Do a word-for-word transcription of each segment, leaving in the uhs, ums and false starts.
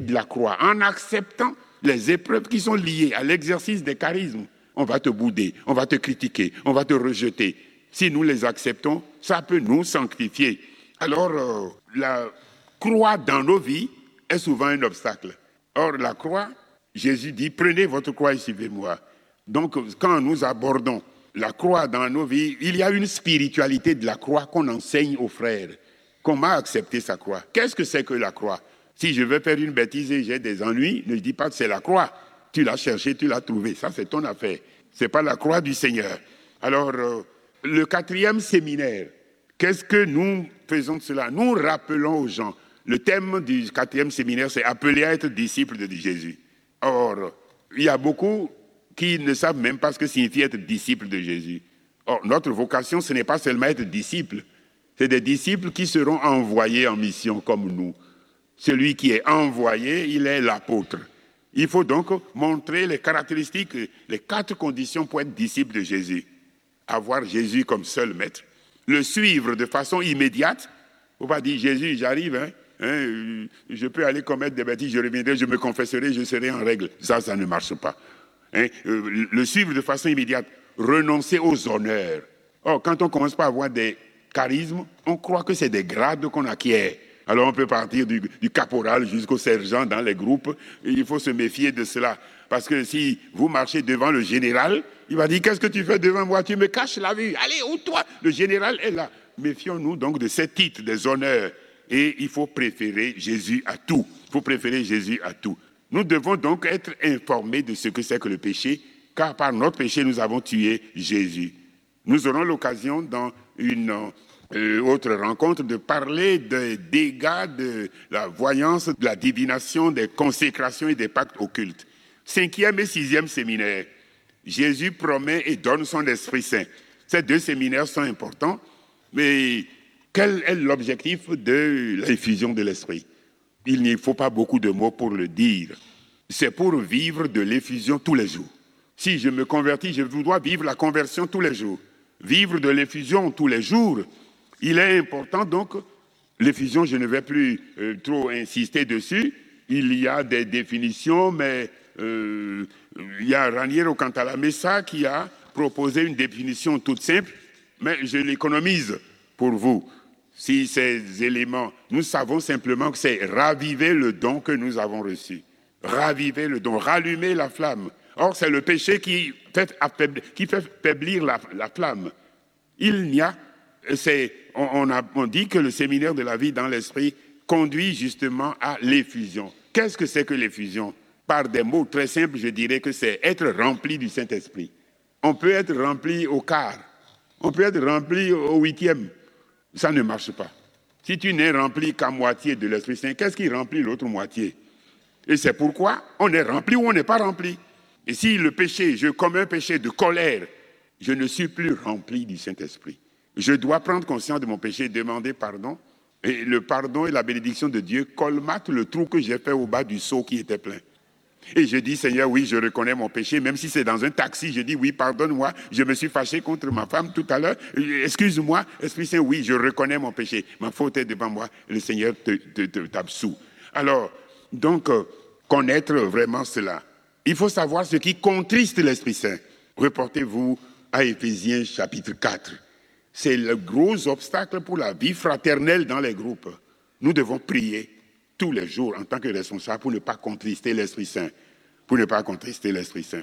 de la croix, en acceptant les épreuves qui sont liées à l'exercice des charismes. On va te bouder, on va te critiquer, on va te rejeter. Si nous les acceptons, ça peut nous sanctifier. Alors, euh, la croix dans nos vies est souvent un obstacle. Or, la croix, Jésus dit, prenez votre croix et suivez-moi. Donc, quand nous abordons la croix dans nos vies, il y a une spiritualité de la croix qu'on enseigne aux frères. Comment accepter sa croix? Qu'est-ce que c'est que la croix? Si je veux faire une bêtise et j'ai des ennuis, ne dis pas que c'est la croix. Tu l'as cherché, tu l'as trouvé. Ça, c'est ton affaire. Ce n'est pas la croix du Seigneur. Alors, euh, le quatrième séminaire, qu'est-ce que nous faisons de cela? Nous rappelons aux gens. Le thème du quatrième séminaire, c'est « Appeler à être disciple de Jésus ». Or, il y a beaucoup qui ne savent même pas ce que signifie être disciple de Jésus. Or, notre vocation, ce n'est pas seulement être disciple. C'est des disciples qui seront envoyés en mission comme nous. Celui qui est envoyé, il est l'apôtre. Il faut donc montrer les caractéristiques, les quatre conditions pour être disciple de Jésus. Avoir Jésus comme seul maître, le suivre de façon immédiate. Il ne faut pas dire, Jésus, j'arrive, hein, hein, je peux aller commettre des bêtises, je reviendrai, je me confesserai, je serai en règle. Ça, ça ne marche pas. Hein, le suivre de façon immédiate, renoncer aux honneurs. Or, quand on commence par avoir des charismes, on croit que c'est des grades qu'on acquiert. Alors on peut partir du, du caporal jusqu'au sergent dans les groupes. Et il faut se méfier de cela. Parce que si vous marchez devant le général, il va dire, qu'est-ce que tu fais devant moi? Tu me caches la vue. Allez, où toi? Le général est là. Méfions-nous donc de ces titres, des honneurs. Et il faut préférer Jésus à tout. Il faut préférer Jésus à tout. Nous devons donc être informés de ce que c'est que le péché, car par notre péché, nous avons tué Jésus. Nous aurons l'occasion dans une euh, autre rencontre de parler des dégâts de la voyance, de la divination, des consécrations et des pactes occultes. Cinquième et sixième séminaire, Jésus promet et donne son Esprit Saint. Ces deux séminaires sont importants, mais quel est l'objectif de l'effusion de l'Esprit? Il n'y faut pas beaucoup de mots pour le dire. C'est pour vivre de l'effusion tous les jours. Si je me convertis, je dois vivre la conversion tous les jours. Vivre de l'effusion tous les jours. Il est important donc, l'effusion, je ne vais plus euh, trop insister dessus. Il y a des définitions, mais euh, il y a Raniero Cantalamessa qui a proposé une définition toute simple, mais je l'économise pour vous. Si ces éléments, nous savons simplement que c'est raviver le don que nous avons reçu. Raviver le don, rallumer la flamme. Or, c'est le péché qui fait affaiblir, qui fait faiblir la, la flamme. Il n'y a, c'est, on, on, a, on dit que le séminaire de la vie dans l'esprit conduit justement à l'effusion. Qu'est-ce que c'est que l'effusion? Par des mots très simples, je dirais que c'est être rempli du Saint-Esprit. On peut être rempli au quart, on peut être rempli au huitième. Ça ne marche pas. Si tu n'es rempli qu'à moitié de l'Esprit Saint, qu'est-ce qui remplit l'autre moitié? Et c'est pourquoi on est rempli ou on n'est pas rempli. Et si le péché, je commets un péché de colère, je ne suis plus rempli du Saint-Esprit. Je dois prendre conscience de mon péché, demander pardon. Et le pardon et la bénédiction de Dieu colmatent le trou que j'ai fait au bas du seau qui était plein. Et je dis, Seigneur, oui, je reconnais mon péché, même si c'est dans un taxi, je dis, oui, pardonne-moi, je me suis fâché contre ma femme tout à l'heure, excuse-moi, Esprit Saint, oui, je reconnais mon péché, ma faute est devant moi, le Seigneur te, te, te, t'absout. Alors, donc, euh, connaître vraiment cela. Il faut savoir ce qui contriste l'Esprit Saint. Reportez-vous à Éphésiens chapitre quatre. C'est le gros obstacle pour la vie fraternelle dans les groupes. Nous devons prier tous les jours en tant que responsables pour ne pas contrister l'Esprit Saint. Pour ne pas contrister l'Esprit Saint.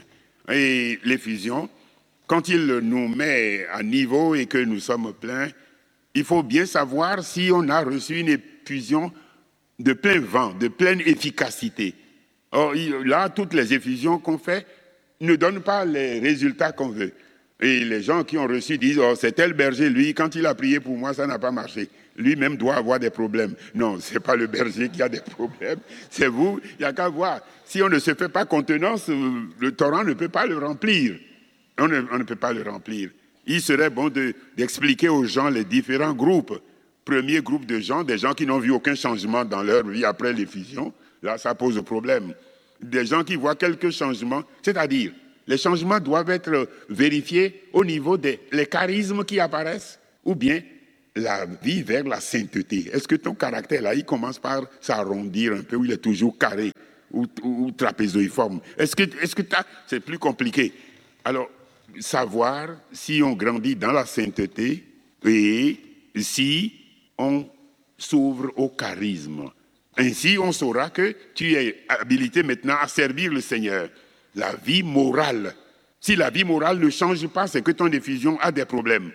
Et l'effusion, quand il nous met à niveau et que nous sommes pleins, il faut bien savoir si on a reçu une effusion de plein vent, de pleine efficacité. Or, là, toutes les effusions qu'on fait ne donnent pas les résultats qu'on veut. Et les gens qui ont reçu disent, oh, c'est tel berger, lui, quand il a prié pour moi, ça n'a pas marché. Lui-même doit avoir des problèmes. Non, ce n'est pas le berger qui a des problèmes, c'est vous, il n'y a qu'à voir. Si on ne se fait pas contenance, le torrent ne peut pas le remplir. On ne, on ne peut pas le remplir. Il serait bon de, d'expliquer aux gens les différents groupes. Premier groupe de gens, des gens qui n'ont vu aucun changement dans leur vie après l'effusion. Là, ça pose problème. Des gens qui voient quelques changements, c'est-à-dire, les changements doivent être vérifiés au niveau des les charismes qui apparaissent, ou bien la vie vers la sainteté. Est-ce que ton caractère, là, il commence par s'arrondir un peu, ou il est toujours carré? ou, ou trapézoïforme. Est-ce que, est-ce que t'as... C'est plus compliqué. Alors, savoir si on grandit dans la sainteté et si on s'ouvre au charisme. Ainsi, on saura que tu es habilité maintenant à servir le Seigneur. La vie morale. Si la vie morale ne change pas, c'est que ton effusion a des problèmes.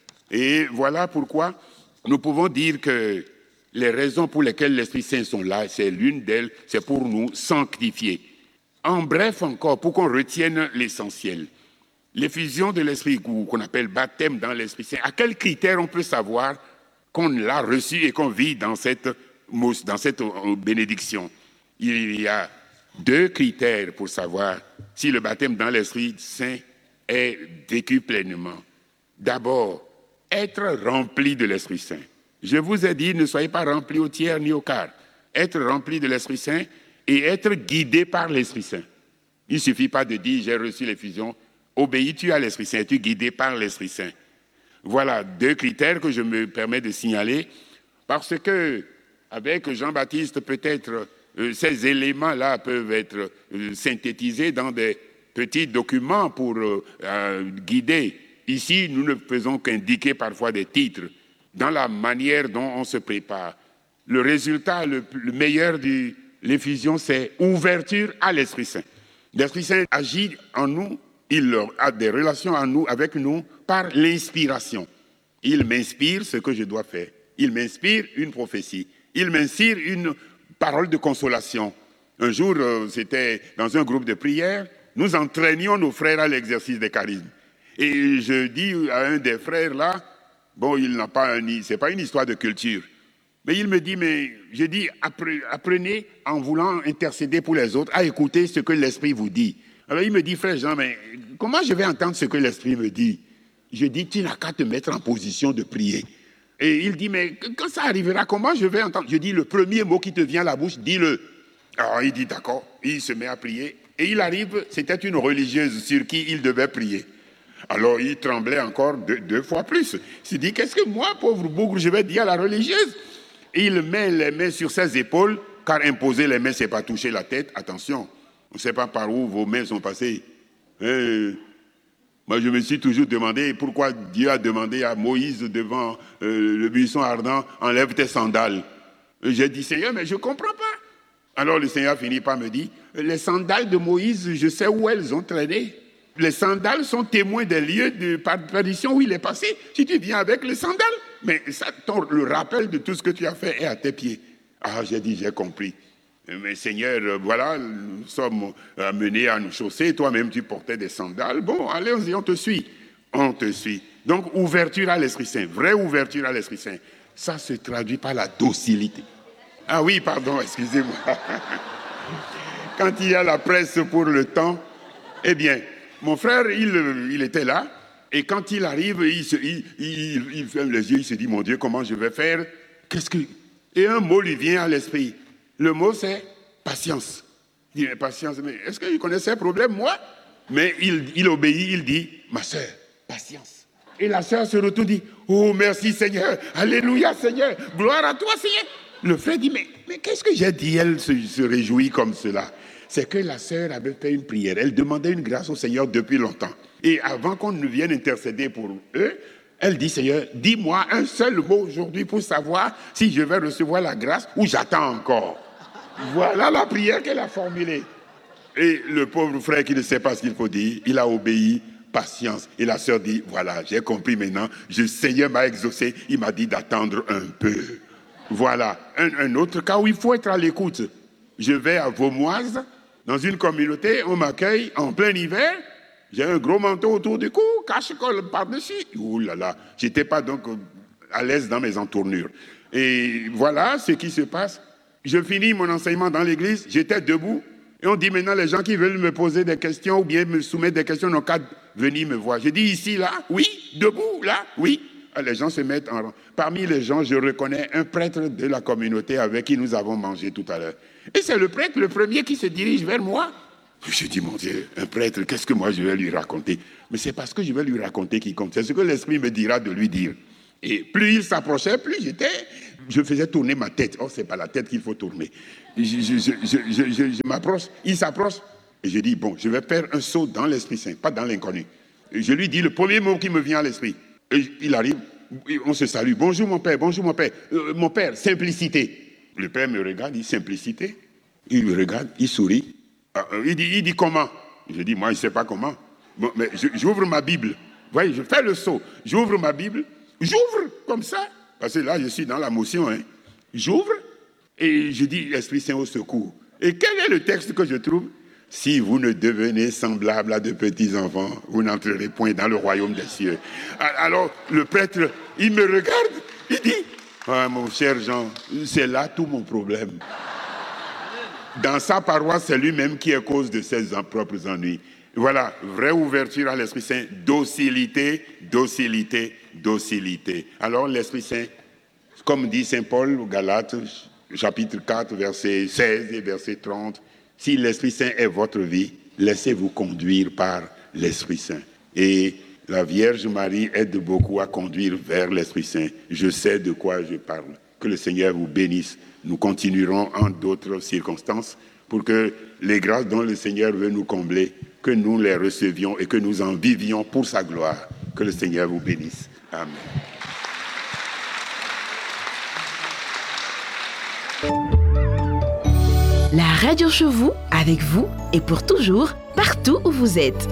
Et voilà pourquoi nous pouvons dire que les raisons pour lesquelles l'Esprit Saint sont là, c'est l'une d'elles, c'est pour nous sanctifier. En bref encore, pour qu'on retienne l'essentiel. L'effusion de l'Esprit, qu'on appelle baptême dans l'Esprit Saint, à quels critères on peut savoir qu'on l'a reçu et qu'on vit dans cette, dans cette bénédiction? Il y a deux critères pour savoir si le baptême dans l'Esprit Saint est vécu pleinement. D'abord, être rempli de l'Esprit Saint. Je vous ai dit, ne soyez pas remplis au tiers ni au quart. Être rempli de l'Esprit Saint et être guidé par l'Esprit Saint. Il ne suffit pas de dire, j'ai reçu l'effusion. Obéis-tu à l'Esprit Saint, es-tu guidé par l'Esprit Saint? Voilà deux critères que je me permets de signaler, parce que, avec Jean-Baptiste, peut-être, euh, ces éléments-là peuvent être euh, synthétisés dans des petits documents pour euh, euh, guider. Ici, nous ne faisons qu'indiquer parfois des titres dans la manière dont on se prépare. Le résultat, le, le meilleur de l'effusion, c'est ouverture à l'Esprit Saint. L'Esprit Saint agit en nous, il a des relations en nous, avec nous par l'inspiration. Il m'inspire ce que je dois faire. Il m'inspire une prophétie. Il m'inspire une parole de consolation. Un jour, euh, c'était dans un groupe de prière, nous entraînions nos frères à l'exercice des charismes. Et je dis à un des frères là, bon, il n'a pas un, c'est pas une histoire de culture. Mais il me dit, mais je dis, apprenez en voulant intercéder pour les autres à écouter ce que l'Esprit vous dit. Alors il me dit, frère Jean, mais comment je vais entendre ce que l'Esprit me dit? Je dis, tu n'as qu'à te mettre en position de prier. Et il dit, mais quand ça arrivera, comment je vais entendre? Je dis, le premier mot qui te vient à la bouche, dis-le. Alors il dit, d'accord, il se met à prier. Et il arrive, c'était une religieuse sur qui il devait prier. Alors il tremblait encore deux, deux fois plus. Il s'est dit, qu'est-ce que moi, pauvre bougre, je vais dire à la religieuse? Et il met les mains sur ses épaules, car imposer les mains, c'est pas toucher la tête. Attention, on ne sait pas par où vos mains sont passées. Et moi, je me suis toujours demandé pourquoi Dieu a demandé à Moïse devant euh, le buisson ardent, enlève tes sandales. Et j'ai dit, Seigneur, mais je ne comprends pas. Alors le Seigneur finit par me dire, les sandales de Moïse, je sais où elles ont traîné. Les sandales sont témoins des lieux de perdition où il est passé. Si tu viens avec les sandales, mais ça, ton, le rappel de tout ce que tu as fait est à tes pieds. Ah, j'ai dit, j'ai compris. Mais Seigneur, voilà, nous sommes amenés à nous chausser. Toi-même, tu portais des sandales. Bon, allez-y, on te suit. On te suit. Donc, ouverture à l'Esprit Saint, vraie ouverture à l'Esprit Saint. Ça se traduit par la docilité. Ah oui, pardon, excusez-moi. Quand il y a la presse pour le temps, eh bien, mon frère, il, il était là, et quand il arrive, il, se, il, il, il ferme les yeux, il se dit, mon Dieu, comment je vais faire? Qu'est-ce que... Et un mot lui vient à l'esprit. Le mot, c'est patience. Il dit, mais patience, mais est-ce qu'il connaît ses problèmes, moi? Mais il, il obéit, il dit, ma sœur, patience. Et la sœur se retourne, dit, oh, merci Seigneur, alléluia Seigneur, gloire à toi Seigneur. Le frère dit, mais, mais qu'est-ce que j'ai dit? Elle se, se réjouit comme cela. C'est que la sœur avait fait une prière. Elle demandait une grâce au Seigneur depuis longtemps. Et avant qu'on ne vienne intercéder pour eux, elle dit, Seigneur, dis-moi un seul mot aujourd'hui pour savoir si je vais recevoir la grâce ou j'attends encore. Voilà la prière qu'elle a formulée. Et le pauvre frère qui ne sait pas ce qu'il faut dire, il a obéi, patience. Et la sœur dit, voilà, j'ai compris maintenant, le Seigneur m'a exaucé, il m'a dit d'attendre un peu. Voilà, un, un autre cas où il faut être à l'écoute. Je vais à Vaumoise, dans une communauté, on m'accueille en plein hiver, j'ai un gros manteau autour du cou, cache-colle par-dessus. Ouh là là, je n'étais pas donc à l'aise dans mes entournures. Et voilà ce qui se passe. Je finis mon enseignement dans l'église, j'étais debout, et on dit maintenant les gens qui veulent me poser des questions ou bien me soumettre des questions n'ont qu'à venir me voir. Je dis ici, là, oui, debout, là, oui. Les gens se mettent en rang. Parmi les gens, je reconnais un prêtre de la communauté avec qui nous avons mangé tout à l'heure. Et c'est le prêtre, le premier, qui se dirige vers moi. Je dis, mon Dieu, un prêtre, qu'est-ce que moi je vais lui raconter? Mais c'est parce que je vais lui raconter qui compte. C'est ce que l'Esprit me dira de lui dire. Et plus il s'approchait, plus j'étais je faisais tourner ma tête. Oh, c'est pas la tête qu'il faut tourner. Je, je, je, je, je, je, je m'approche, il s'approche, et je dis, bon, je vais faire un saut dans l'Esprit Saint, pas dans l'inconnu. Et je lui dis le premier mot qui me vient à l'esprit. Et il arrive, on se salue. Bonjour mon père, bonjour mon père. Euh, mon père, simplicité. Le père me regarde, il dit, simplicité. Il me regarde, il sourit. Euh, il, dit, il dit comment? Je dis, moi, je ne sais pas comment. Bon, mais je, j'ouvre ma Bible. Vous voyez, je fais le saut. J'ouvre ma Bible. J'ouvre comme ça. Parce que là, je suis dans la motion. Hein. J'ouvre et je dis, Esprit Saint au secours. Et quel est le texte que je trouve? Si vous ne devenez semblable à de petits enfants, vous n'entrerez point dans le royaume des cieux. Alors, le prêtre, il me regarde, il dit, ah, mon cher Jean, c'est là tout mon problème. Dans sa paroisse, c'est lui-même qui est cause de ses propres ennuis. Voilà, vraie ouverture à l'Esprit Saint, docilité, docilité, docilité. Alors, l'Esprit Saint, comme dit Saint Paul aux Galates, chapitre quatre, verset seize et verset trente, si l'Esprit Saint est votre vie, laissez-vous conduire par l'Esprit Saint. Et la Vierge Marie aide beaucoup à conduire vers l'Esprit Saint. Je sais de quoi je parle. Que le Seigneur vous bénisse. Nous continuerons en d'autres circonstances pour que les grâces dont le Seigneur veut nous combler, que nous les recevions et que nous en vivions pour sa gloire. Que le Seigneur vous bénisse. Amen. La radio chez vous, avec vous et pour toujours, partout où vous êtes.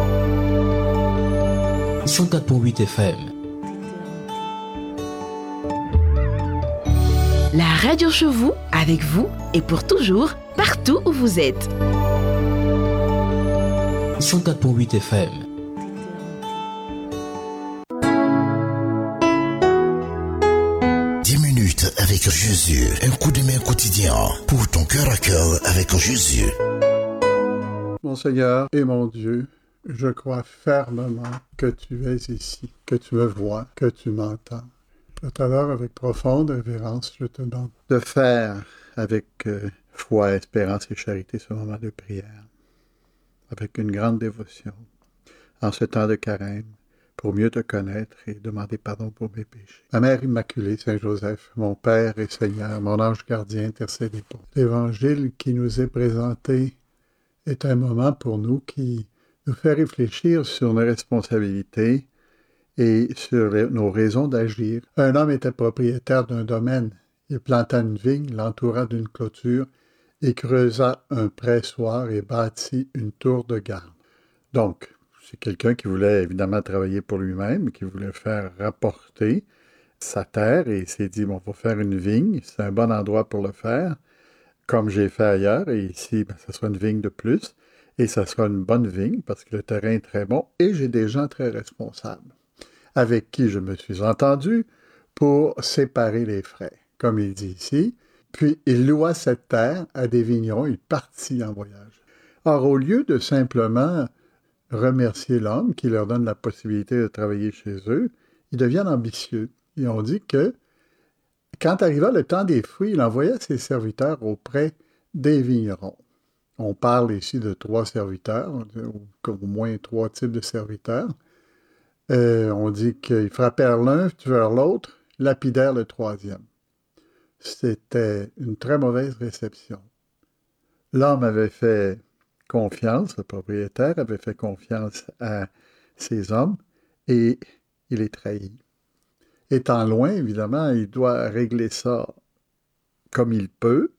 cent quatre virgule huit F M. La radio chez vous, avec vous et pour toujours, partout où vous êtes. cent quatre virgule huit F M. Avec Jésus, un coup de main quotidien pour ton cœur à cœur avec Jésus. Mon Seigneur et mon Dieu, je crois fermement que tu es ici, que tu me vois, que tu m'entends. Tout à l'heure, avec profonde révérence, je te demande de faire avec euh, foi, espérance et charité ce moment de prière, avec une grande dévotion, en ce temps de carême, pour mieux te connaître et demander pardon pour mes péchés. Ma Mère Immaculée, Saint Joseph, mon Père et Seigneur, mon ange gardien, intercédez pour nous. L'évangile qui nous est présenté est un moment pour nous qui nous fait réfléchir sur nos responsabilités et sur les, nos raisons d'agir. Un homme était propriétaire d'un domaine. Il planta une vigne, l'entoura d'une clôture et creusa un pressoir et bâtit une tour de garde. Donc, c'est quelqu'un qui voulait évidemment travailler pour lui-même, qui voulait faire rapporter sa terre et il s'est dit, bon, on va faire une vigne, c'est un bon endroit pour le faire, comme j'ai fait ailleurs, et ici, ben, ça sera une vigne de plus, et ça sera une bonne vigne parce que le terrain est très bon, et j'ai des gens très responsables, avec qui je me suis entendu pour séparer les frais, comme il dit ici. Puis il loua cette terre à des vignerons, il partit en voyage. Or, au lieu de simplement remercier l'homme qui leur donne la possibilité de travailler chez eux, ils deviennent ambitieux. Ils ont dit que quand arriva le temps des fruits, il envoya ses serviteurs auprès des vignerons. On parle ici de trois serviteurs, ou au moins trois types de serviteurs. Euh, on dit qu'ils frappèrent l'un, tuèrent l'autre, lapidèrent le troisième. C'était une très mauvaise réception. L'homme avait fait confiance, le propriétaire avait fait confiance à ses hommes et il est trahi. Étant loin, évidemment, il doit régler ça comme il peut.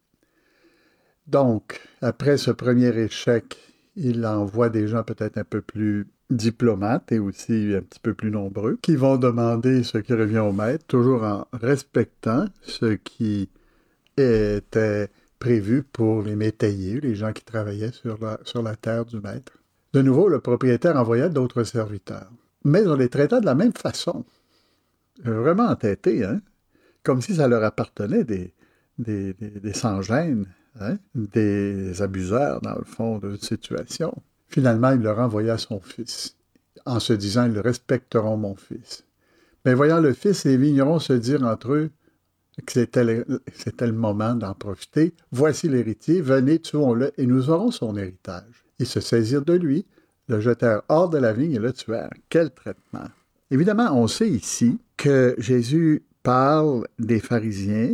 Donc, après ce premier échec, il envoie des gens peut-être un peu plus diplomates et aussi un petit peu plus nombreux, qui vont demander ce qui revient au maître, toujours en respectant ce qui était prévu pour les métayers, les gens qui travaillaient sur la, sur la terre du maître. De nouveau, le propriétaire envoya d'autres serviteurs. Mais on les traita de la même façon. Vraiment entêtés, hein? Comme si ça leur appartenait des, des, des, des sans-gêne, hein? Des abuseurs, dans le fond, de la situation. Finalement, il leur envoya son fils, en se disant, ils respecteront mon fils. Mais voyant le fils, les vignerons se dirent entre eux, que c'était le, c'était le moment d'en profiter. Voici l'héritier, venez, tuons-le, et nous aurons son héritage. Ils se saisirent de lui, le jetèrent hors de la vigne et le tuèrent. Quel traitement! Évidemment, on sait ici que Jésus parle des pharisiens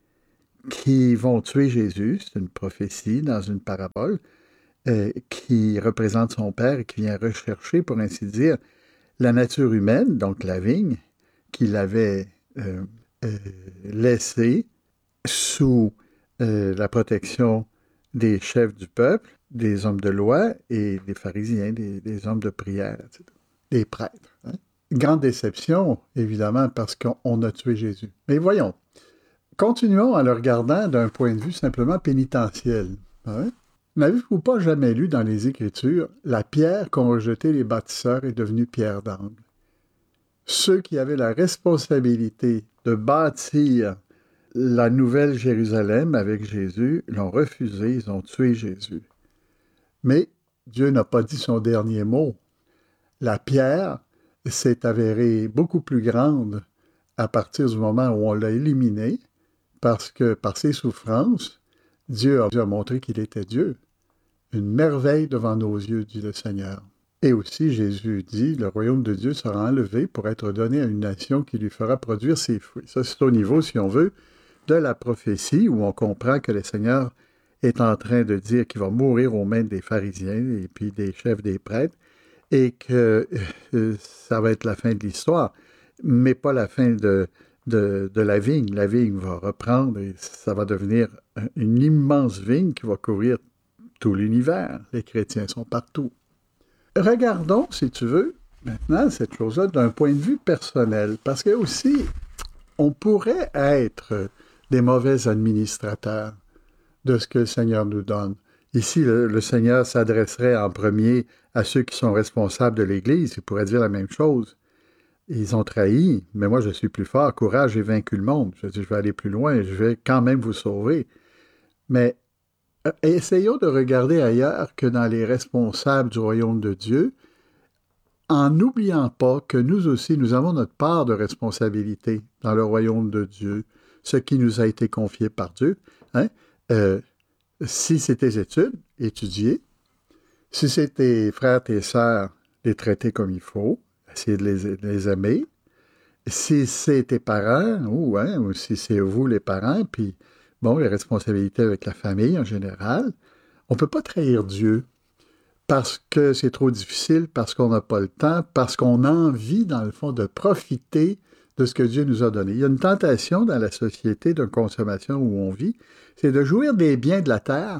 qui vont tuer Jésus. C'est une prophétie dans une parabole euh, qui représente son père et qui vient rechercher, pour ainsi dire, la nature humaine, donc la vigne, qu'il avait euh, euh, laissée sous euh, la protection des chefs du peuple, des hommes de loi et des pharisiens, des, des hommes de prière, et cetera, des prêtres. Hein? Grande déception, évidemment, parce qu'on a tué Jésus. Mais voyons, continuons en le regardant d'un point de vue simplement pénitentiel. Hein? N'avez-vous pas jamais lu dans les Écritures, la pierre qu'ont rejetée les bâtisseurs est devenue pierre d'angle? Ceux qui avaient la responsabilité de bâtir la nouvelle Jérusalem avec Jésus l'ont refusé, ils ont tué Jésus. Mais Dieu n'a pas dit son dernier mot. La pierre s'est avérée beaucoup plus grande à partir du moment où on l'a éliminée, parce que par ses souffrances, Dieu a montré qu'il était Dieu. Une merveille devant nos yeux, dit le Seigneur. Et aussi, Jésus dit, le royaume de Dieu sera enlevé pour être donné à une nation qui lui fera produire ses fruits. Ça, c'est au niveau, si on veut, de la prophétie, où on comprend que le Seigneur est en train de dire qu'il va mourir aux mains des pharisiens et puis des chefs des prêtres, et que euh, ça va être la fin de l'histoire, mais pas la fin de, de, de la vigne. La vigne va reprendre et ça va devenir une immense vigne qui va couvrir tout l'univers. Les chrétiens sont partout. Regardons, si tu veux, maintenant cette chose-là d'un point de vue personnel, parce que aussi, on pourrait être des mauvais administrateurs de ce que le Seigneur nous donne. Ici, le, le Seigneur s'adresserait en premier à ceux qui sont responsables de l'Église. Il pourrait dire la même chose. Ils ont trahi, mais moi je suis plus fort. Courage, j'ai vaincu le monde. Je dis, je vais aller plus loin, je vais quand même vous sauver. Mais euh, essayons de regarder ailleurs que dans les responsables du royaume de Dieu, en n'oubliant pas que nous aussi, nous avons notre part de responsabilité dans le royaume de Dieu, ce qui nous a été confié par Dieu. Hein? Euh, si c'est tes études, étudier. Si c'est tes frères, tes sœurs, les traiter comme il faut, essayer de les, de les aimer. Si c'est tes parents, ou, hein, ou si c'est vous les parents, puis bon, les responsabilités avec la famille en général, on ne peut pas trahir Dieu parce que c'est trop difficile, parce qu'on n'a pas le temps, parce qu'on a envie, dans le fond, de profiter de ce que Dieu nous a donné. Il y a une tentation dans la société de consommation où on vit, c'est de jouir des biens de la terre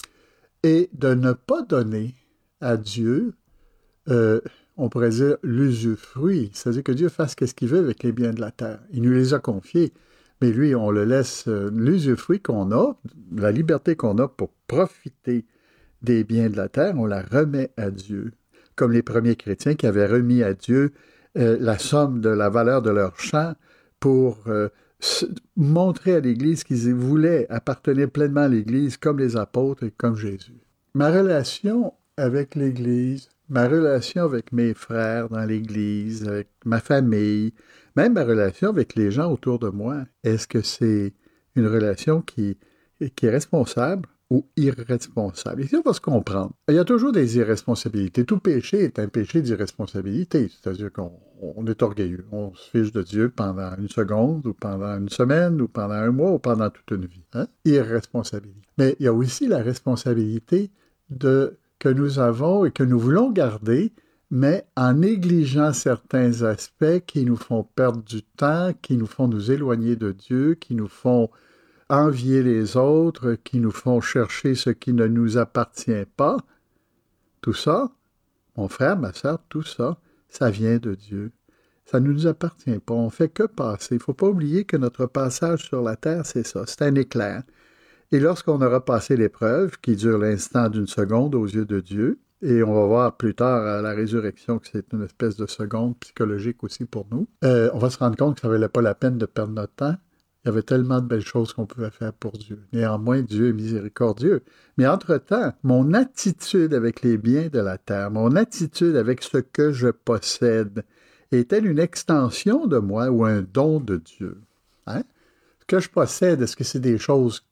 et de ne pas donner à Dieu, euh, on pourrait dire, l'usufruit. C'est-à-dire que Dieu fasse ce qu'il veut avec les biens de la terre. Il nous les a confiés, mais lui, on le laisse, euh, l'usufruit qu'on a, la liberté qu'on a pour profiter des biens de la terre, on la remet à Dieu. Comme les premiers chrétiens qui avaient remis à Dieu euh, la somme de la valeur de leur champ pour euh, montrer à l'Église qu'ils voulaient appartenir pleinement à l'Église comme les apôtres et comme Jésus. Ma relation avec l'Église, ma relation avec mes frères dans l'Église, avec ma famille, même ma relation avec les gens autour de moi, est-ce que c'est une relation qui, qui est responsable ou irresponsable? Ici, on va se comprendre. Il y a toujours des irresponsabilités. Tout péché est un péché d'irresponsabilité, c'est-à-dire qu'on on est orgueilleux. On se fiche de Dieu pendant une seconde, ou pendant une semaine, ou pendant un mois, ou pendant toute une vie. Hein? Irresponsabilité. Mais il y a aussi la responsabilité de, que nous avons et que nous voulons garder, mais en négligeant certains aspects qui nous font perdre du temps, qui nous font nous éloigner de Dieu, qui nous font envier les autres, qui nous font chercher ce qui ne nous appartient pas. Tout ça, mon frère, ma sœur, tout ça, ça vient de Dieu. Ça ne nous appartient pas. On ne fait que passer. Il ne faut pas oublier que notre passage sur la terre, c'est ça. C'est un éclair. Et lorsqu'on aura passé l'épreuve, qui dure l'instant d'une seconde aux yeux de Dieu, et on va voir plus tard à la résurrection que c'est une espèce de seconde psychologique aussi pour nous, euh, on va se rendre compte que ça ne valait pas la peine de perdre notre temps. Il y avait tellement de belles choses qu'on pouvait faire pour Dieu. Néanmoins, Dieu est miséricordieux. Mais entre-temps, mon attitude avec les biens de la terre, mon attitude avec ce que je possède, est-elle une extension de moi ou un don de Dieu? Hein? Ce que je possède, est-ce que c'est des choses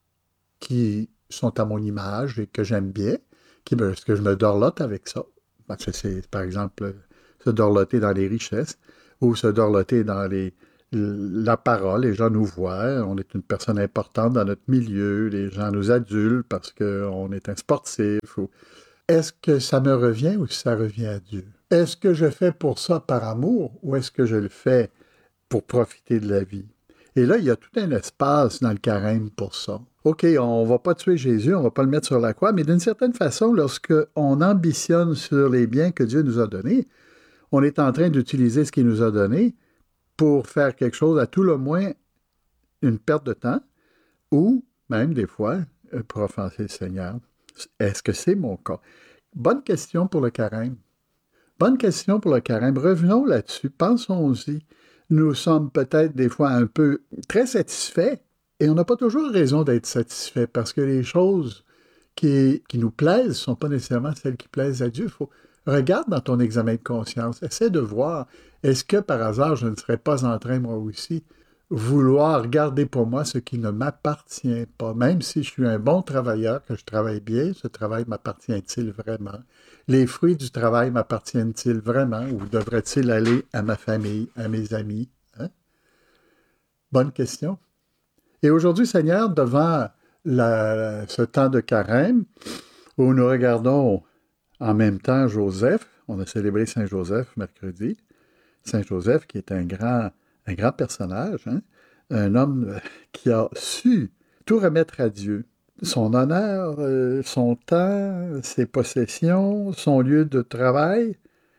qui sont à mon image et que j'aime bien? Qui me, est-ce que je me dorlote avec ça? Parce que c'est, par exemple, se dorloter dans les richesses ou se dorloter dans les, la parole, les gens nous voient, on est une personne importante dans notre milieu, les gens nous adulent parce qu'on est un sportif. Ou... Est-ce que ça me revient ou ça revient à Dieu? Est-ce que je fais pour ça par amour ou est-ce que je le fais pour profiter de la vie? Et là, il y a tout un espace dans le carême pour ça. OK, on ne va pas tuer Jésus, on ne va pas le mettre sur la croix, mais d'une certaine façon, lorsqu'on ambitionne sur les biens que Dieu nous a donnés, on est en train d'utiliser ce qu'il nous a donné pour faire quelque chose, à tout le moins une perte de temps, ou même des fois, pour offenser le Seigneur. Est-ce que c'est mon cas? Bonne question pour le carême. Bonne question pour le carême. Revenons là-dessus, pensons-y. Nous sommes peut-être des fois un peu très satisfaits, et on n'a pas toujours raison d'être satisfait, parce que les choses qui, qui nous plaisent ne sont pas nécessairement celles qui plaisent à Dieu. Faut, regarde dans ton examen de conscience, essaie de voir, est-ce que par hasard je ne serais pas en train, moi aussi, vouloir garder pour moi ce qui ne m'appartient pas, même si je suis un bon travailleur, que je travaille bien, ce travail m'appartient-il vraiment? Les fruits du travail m'appartiennent-ils vraiment ou devraient-ils aller à ma famille, à mes amis? Hein? Bonne question. Et aujourd'hui, Seigneur, devant la, ce temps de carême, où nous regardons en même temps Joseph, on a célébré Saint Joseph mercredi, Saint Joseph qui est un grand, un grand personnage, hein? Un homme qui a su tout remettre à Dieu. Son honneur, euh, son temps, ses possessions, son lieu de travail,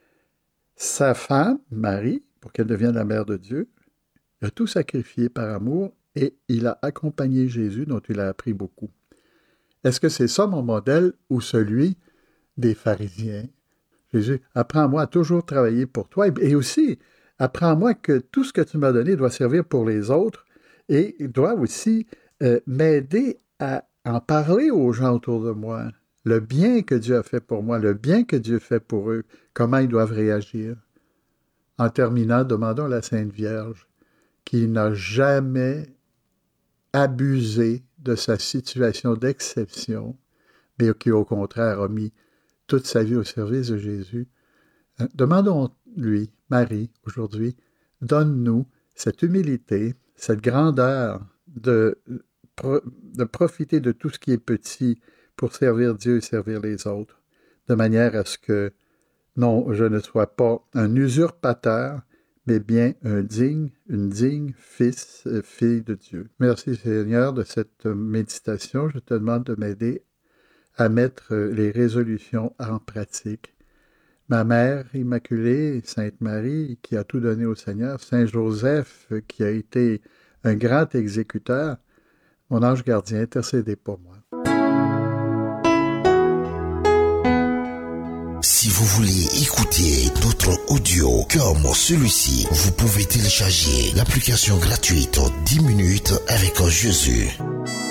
sa femme, Marie, pour qu'elle devienne la mère de Dieu, il a tout sacrifié par amour et il a accompagné Jésus dont il a appris beaucoup. Est-ce que c'est ça mon modèle ou celui des pharisiens? Jésus, apprends-moi à toujours travailler pour toi et aussi apprends-moi que tout ce que tu m'as donné doit servir pour les autres et doit aussi euh, m'aider à en parler aux gens autour de moi. Le bien que Dieu a fait pour moi, le bien que Dieu fait pour eux, comment ils doivent réagir. En terminant, demandons à la Sainte Vierge qui n'a jamais abusé de sa situation d'exception, mais qui au contraire a mis toute sa vie au service de Jésus. Demandons-lui, Marie, aujourd'hui, donne-nous cette humilité, cette grandeur de, de profiter de tout ce qui est petit pour servir Dieu et servir les autres, de manière à ce que, non, je ne sois pas un usurpateur, mais bien un digne, une digne fils, fille de Dieu. Merci Seigneur de cette méditation. Je te demande de m'aider à mettre les résolutions en pratique. Ma mère immaculée, Sainte Marie, qui a tout donné au Seigneur, Saint Joseph, qui a été un grand exécuteur, mon ange gardien, intercédez pour moi. Si vous voulez écouter d'autres audios comme celui-ci, vous pouvez télécharger l'application gratuite dix minutes avec Jésus.